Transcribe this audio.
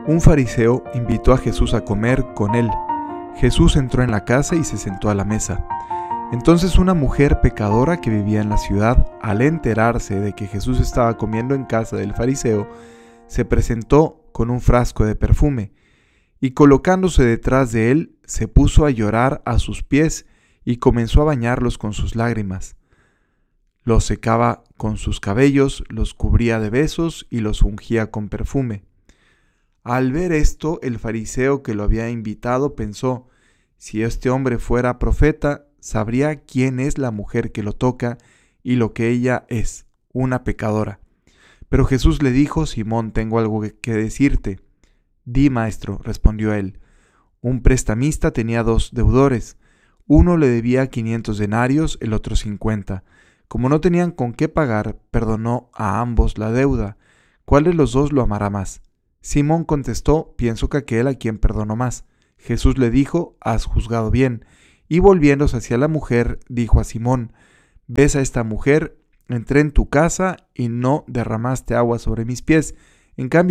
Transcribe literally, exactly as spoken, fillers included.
Un fariseo invitó a Jesús a comer con él. Jesús entró en la casa y se sentó a la mesa. Entonces una mujer pecadora que vivía en la ciudad, al enterarse de que Jesús estaba comiendo en casa del fariseo, se presentó con un frasco de perfume, y colocándose detrás de él, se puso a llorar a sus pies y comenzó a bañarlos con sus lágrimas. Los secaba con sus cabellos, los cubría de besos y los ungía con perfume. Al ver esto, el fariseo que lo había invitado pensó: si este hombre fuera profeta, sabría quién es la mujer que lo toca y lo que ella es, una pecadora. Pero Jesús le dijo: Simón, tengo algo que decirte. Di, maestro, respondió él. Un prestamista tenía dos deudores. Uno le debía quinientos denarios, el otro cincuenta. Como no tenían con qué pagar, perdonó a ambos la deuda. ¿Cuál de los dos lo amará más? Simón contestó: pienso que aquel a quien perdonó más. Jesús le dijo: has juzgado bien. Y volviéndose hacia la mujer, dijo a Simón: ¿ves a esta mujer? Entré en tu casa y no derramaste agua sobre mis pies. En cambio,